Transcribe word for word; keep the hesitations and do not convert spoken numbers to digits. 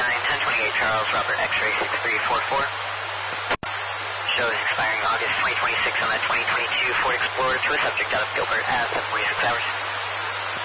nine, ten twenty-eight Charles, Robert X-ray six three four four. Shows expiring August twenty twenty-six on that twenty twenty-two Ford Explorer to a subject out of Gilbert at seven forty-six hours.